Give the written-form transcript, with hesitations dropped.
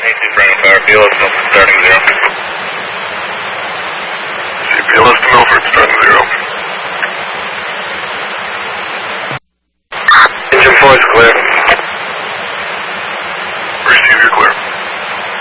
Fire, BLS Milford starting 0. BLS to Milford starting 0. Engine 4 is clear.